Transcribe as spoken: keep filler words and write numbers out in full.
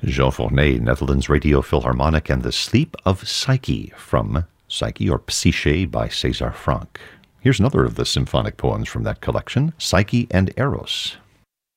Jean Fournet, Netherlands Radio Philharmonic, and The Sleep of Psyche from Psyche or Psyche by César Franck. Here's another of the symphonic poems from that collection, Psyche and Eros.